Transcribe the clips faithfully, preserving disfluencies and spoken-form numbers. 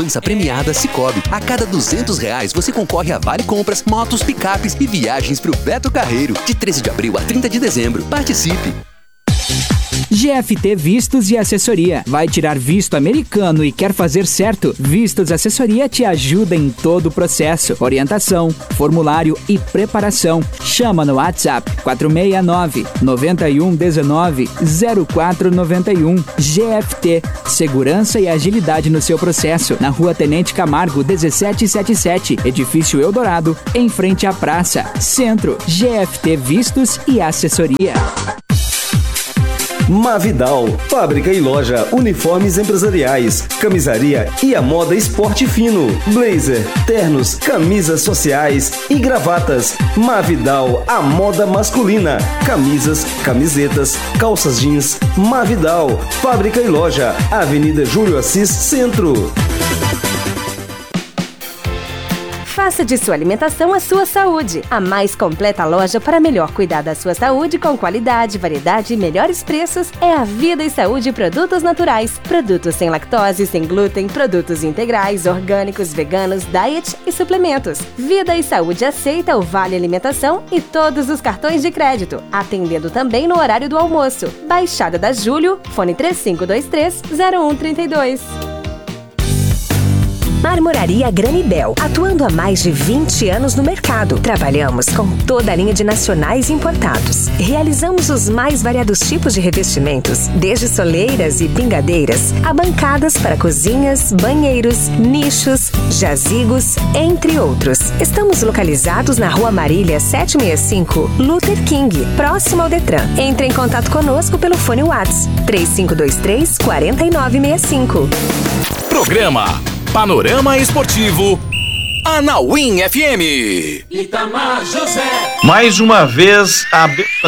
Poupança premiada Sicoob. A cada duzentos reais você concorre a vale compras, motos, picapes e viagens pro Beto Carreiro. De treze de abril a trinta de dezembro. Participe! G F T Vistos e Assessoria. Vai tirar visto americano e quer fazer certo? Vistos Assessoria te ajuda em todo o processo. Orientação, formulário e preparação. Chama no WhatsApp quatro seis nove, nove um um nove, zero quatro nove um. G F T. Segurança e agilidade no seu processo. Na Rua Tenente Camargo, dezessete setenta e sete. Edifício Eldorado, em frente à praça. Centro. G F T Vistos e Assessoria. Mavidal, fábrica e loja, uniformes empresariais, camisaria e a moda esporte fino, blazer, ternos, camisas sociais e gravatas. Mavidal, a moda masculina, camisas, camisetas, calças jeans. Mavidal, fábrica e loja, Avenida Júlio Assis, Centro. Faça de sua alimentação a sua saúde. A mais completa loja para melhor cuidar da sua saúde com qualidade, variedade e melhores preços é a Vida e Saúde Produtos Naturais. Produtos sem lactose, sem glúten, produtos integrais, orgânicos, veganos, diet e suplementos. Vida e Saúde aceita o Vale Alimentação e todos os cartões de crédito, atendendo também no horário do almoço. Baixada da Júlio, fone três cinco dois três, zero um três dois. Marmoraria Granibel, atuando há mais de vinte anos no mercado. Trabalhamos com toda a linha de nacionais importados. Realizamos os mais variados tipos de revestimentos, desde soleiras e pingadeiras, a bancadas para cozinhas, banheiros, nichos, jazigos, entre outros. Estamos localizados na Rua Marília setecentos e sessenta e cinco, Luther King, próximo ao Detran. Entre em contato conosco pelo fone WhatsApp três cinco dois três, quatro nove seis cinco. Programa Panorama Esportivo Anauim F M. Itamar José. Mais uma vez a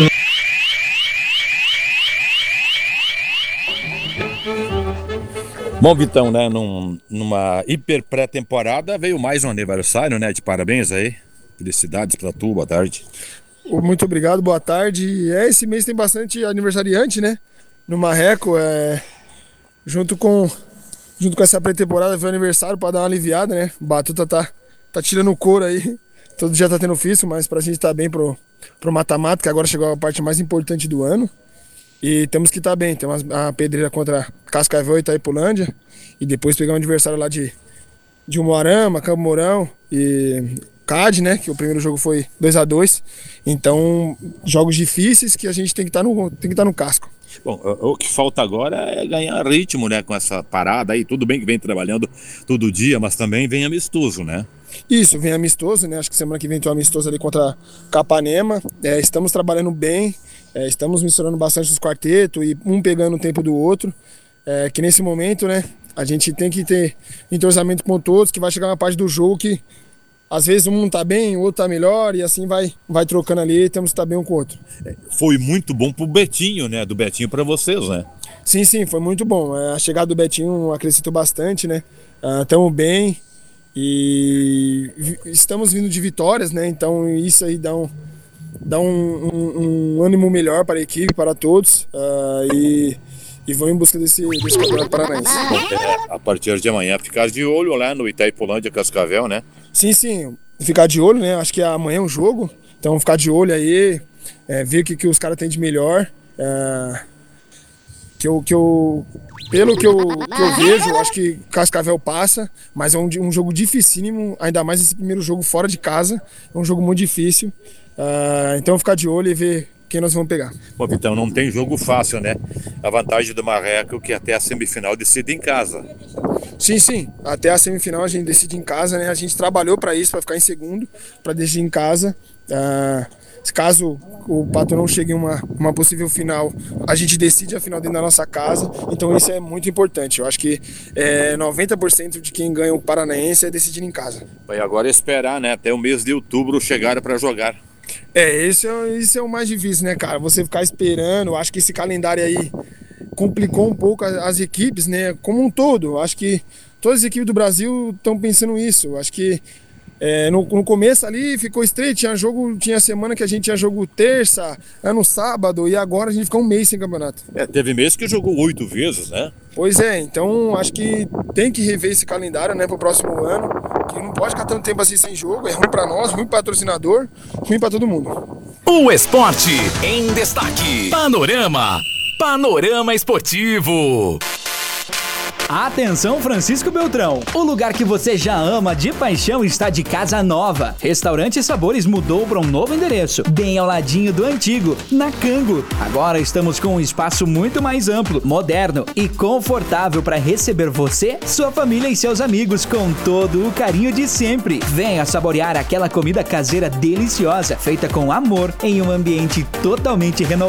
Bom, Vitão, né, num, numa hiper pré-temporada veio mais um aniversário, né, de parabéns aí. Felicidades pra tu, boa tarde. Muito obrigado, boa tarde. É, esse mês tem bastante aniversariante, né, no Marreco, é, junto com Junto com essa pré-temporada foi o aniversário para dar uma aliviada, né? O Batuta tá, tá tirando o couro aí. Todo dia tá tendo ofício, mas pra gente tá bem pro, pro mata-mata, que agora chegou a parte mais importante do ano. E temos que estar tá bem. Tem uma, a pedreira contra Cascavel e Itaipulândia. E depois pegar um adversário lá de, de Umuarama, Campo Mourão e C A D, né? Que o primeiro jogo foi dois a dois. Então, jogos difíceis que a gente tem que tá no, tem que estar tá no casco. Bom, o que falta agora é ganhar ritmo, né, com essa parada aí. Tudo bem que vem trabalhando todo dia, mas também vem amistoso, né? Isso, vem amistoso, né? Acho que semana que vem tem um amistoso ali contra Capanema. É, estamos trabalhando bem, é, estamos misturando bastante os quartetos e um pegando o tempo do outro. É, que nesse momento, né, a gente tem que ter entrosamento com todos, que vai chegar uma parte do jogo que às vezes um tá bem, o outro tá melhor e assim vai, vai trocando ali e temos que estar bem um com o outro. Foi muito bom pro Betinho, né? Do Betinho para vocês, né? Sim, sim, foi muito bom. A chegada do Betinho acrescentou bastante, né? Estamos uh, bem e estamos vindo de vitórias, né? Então isso aí dá um, dá um, um, um ânimo melhor para a equipe, para todos. Uh, e E vão em busca desse, desse campeonato paranaense. Bom, é, a partir de amanhã ficar de olho lá no Itaipulândia Cascavel, né? Sim, sim. Ficar de olho, né? Acho que amanhã é um jogo. Então ficar de olho aí, é, ver o que, que os caras têm de melhor. É, que eu, que eu, pelo que eu, que eu vejo, acho que Cascavel passa, mas é um, um jogo dificílimo, ainda mais esse primeiro jogo fora de casa. É um jogo muito difícil. É, então ficar de olho e ver quem nós vamos pegar. Bom, então não tem jogo fácil, né? A vantagem do Marreco é que até a semifinal decide em casa. Sim, sim. Até a semifinal a gente decide em casa, né? A gente trabalhou para isso, para ficar em segundo, para decidir em casa. Uh, caso o Pato não chegue em uma, uma possível final, a gente decide a final dentro da nossa casa. Então isso é muito importante. Eu acho que é, noventa por cento de quem ganha o Paranaense é decidir em casa. Vai agora esperar, né? Até o mês de outubro chegar para jogar. É, esse é, esse é o mais difícil, né, cara? Você ficar esperando. Eu acho que esse calendário aí complicou um pouco as, as equipes, né? Como um todo. Eu acho que todas as equipes do Brasil estão pensando isso. Eu acho que É, no, no começo ali ficou estreito, tinha jogo, tinha semana que a gente tinha jogo terça, ano sábado, e agora a gente ficou um mês sem campeonato. É, teve mês que jogou oito vezes, né? Pois é, então acho que tem que rever esse calendário, né, pro próximo ano, que não pode ficar tanto tempo assim sem jogo, é ruim pra nós, ruim pro patrocinador, ruim pra todo mundo. O esporte em destaque. Panorama. Panorama Esportivo. Atenção, Francisco Beltrão! O lugar que você já ama de paixão está de casa nova. Restaurante Sabores mudou para um novo endereço, bem ao ladinho do antigo, na Cango. Agora estamos com um espaço muito mais amplo, moderno e confortável para receber você, sua família e seus amigos com todo o carinho de sempre. Venha saborear aquela comida caseira deliciosa, feita com amor, em um ambiente totalmente renovado.